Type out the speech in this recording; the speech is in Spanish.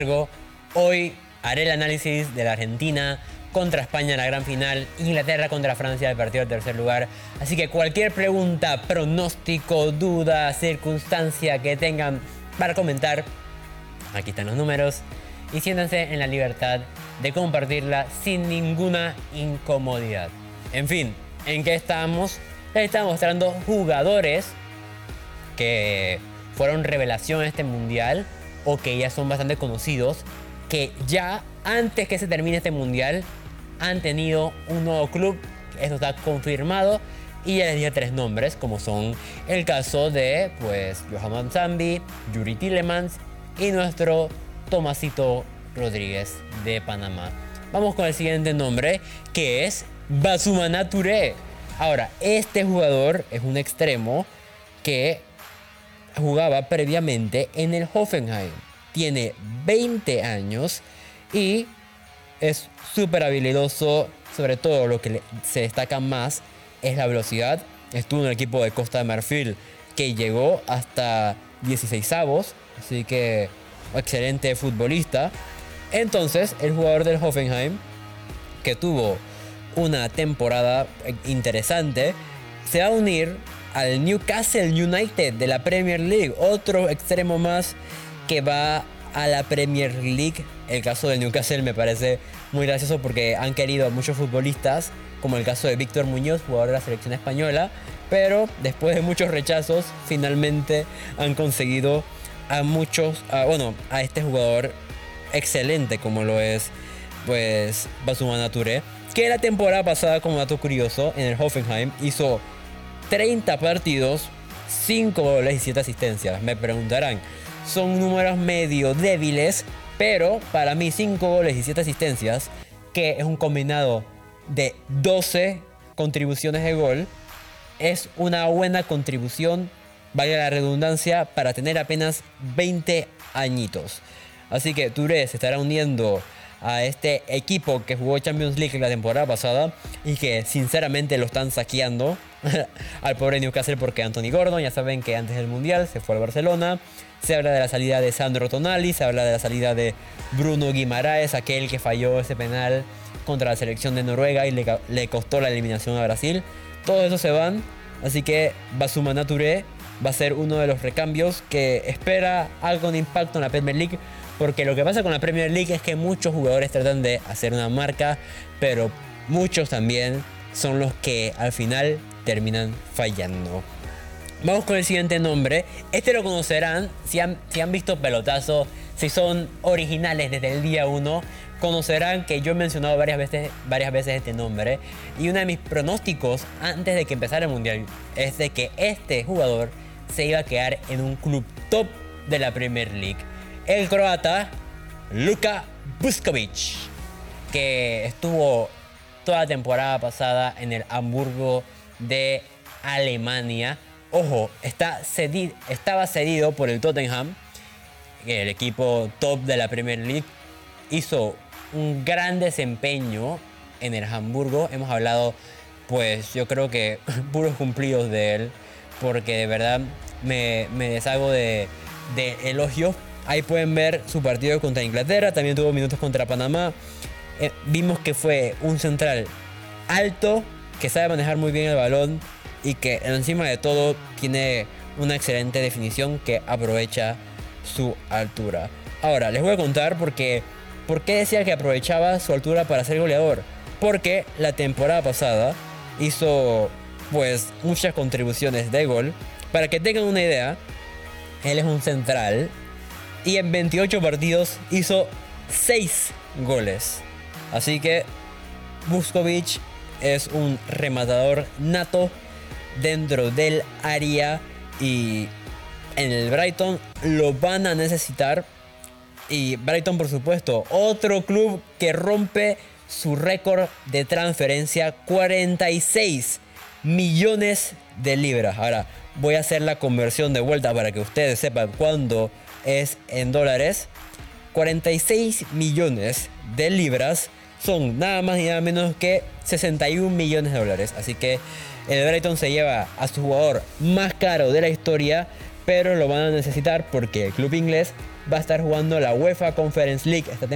Hoy haré el análisis de la Argentina contra España en la gran final, Inglaterra contra Francia el partido del tercer lugar. Así que cualquier pregunta, pronóstico, duda, circunstancia que tengan para comentar, aquí están los números y siéntanse en la libertad de compartirla sin ninguna incomodidad. En fin, ¿en qué estamos? Les estamos mostrando jugadores que fueron revelación en este mundial o que ya son bastante conocidos, que ya antes que se termine este mundial han tenido un nuevo club. Esto está confirmado y ya les dije 3 nombres, como son el caso de Johan Zambi, Yuri Tillemans y nuestro Tomasito Rodríguez de Panamá. Vamos con el siguiente nombre, que es Basumana Touré. Ahora, este jugador es un extremo que jugaba previamente en el Hoffenheim. Tiene 20 años y es súper habilidoso. Sobre todo lo que se destaca más es la velocidad. Estuvo en el equipo de Costa de Marfil que llegó hasta 16avos, así que excelente futbolista. Entonces el jugador del Hoffenheim, que tuvo una temporada interesante, se va a unir al Newcastle United de la Premier League. Otro extremo más que va a la Premier League. El caso del Newcastle me parece muy gracioso porque han querido a muchos futbolistas, como el caso de Víctor Muñoz, jugador de la selección española, pero después de muchos rechazos finalmente han conseguido a este jugador excelente como lo es Basumana Touré, que la temporada pasada, como dato curioso, en el Hoffenheim hizo 30 partidos, 5 goles y 7 asistencias. Me preguntarán, son números medio débiles, pero para mí 5 goles y 7 asistencias, que es un combinado de 12 contribuciones de gol, es una buena contribución, valga la redundancia, para tener apenas 20 añitos. Así que Touré se estará uniendo a este equipo que jugó Champions League la temporada pasada y que sinceramente lo están saqueando al pobre Newcastle, porque Anthony Gordon, ya saben que antes del Mundial se fue al Barcelona. Se habla de la salida de Sandro Tonali, se habla de la salida de Bruno Guimaraes, aquel que falló ese penal contra la selección de Noruega y le costó la eliminación a Brasil. Todos esos se van, así que Basumana Touré va a ser uno de los recambios que espera algo de impacto en la Premier League, porque lo que pasa con la Premier League es que muchos jugadores tratan de hacer una marca, pero muchos también son los que al final terminan fallando. Vamos con el siguiente nombre. Este lo conocerán si han visto Pelotazo, si son originales desde el día 1. Conocerán que yo he mencionado varias veces este nombre. Y uno de mis pronósticos antes de que empezara el Mundial es de que este jugador se iba a quedar en un club top de la Premier League. El croata Luka Vuskovic, que estuvo toda la temporada pasada en el Hamburgo de Alemania. Ojo, estaba cedido por el Tottenham, el equipo top de la Premier League. Hizo un gran desempeño en el Hamburgo. Hemos hablado, yo creo que puros cumplidos de él, porque de verdad me deshago de elogios. Ahí pueden ver su partido contra Inglaterra, también tuvo minutos contra Panamá. Vimos que fue un central alto, que sabe manejar muy bien el balón y que encima de todo tiene una excelente definición, que aprovecha su altura. Ahora les voy a contar por qué decía que aprovechaba su altura para ser goleador. Porque la temporada pasada hizo muchas contribuciones de gol. Para que tengan una idea, él es un central y en 28 partidos hizo 6 goles. Así que Vuskovic es un rematador nato dentro del área y en el Brighton lo van a necesitar. Y Brighton, por supuesto, otro club que rompe su récord de transferencia, 46 millones de libras. Ahora voy a hacer la conversión de vuelta para que ustedes sepan cuándo es en dólares. 46 millones de libras son nada más y nada menos que 61 millones de dólares. Así que el Brighton se lleva a su jugador más caro de la historia, pero lo van a necesitar porque el club inglés va a estar jugando la UEFA Conference League esta